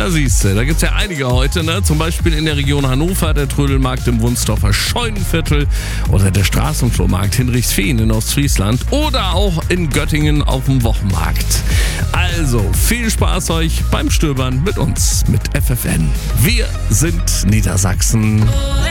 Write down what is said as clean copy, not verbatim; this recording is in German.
Na siehste, da gibt's ja einige heute, ne? Zum Beispiel in der Region Hannover, der Trödelmarkt im Wunsdorfer Scheunenviertel oder der Straßenflohmarkt Hinrichsfehn in Ostfriesland oder auch in Göttingen auf dem Wochenmarkt. Also, viel Spaß euch beim Stöbern mit uns, mit FFN. Wir sind Niedersachsen.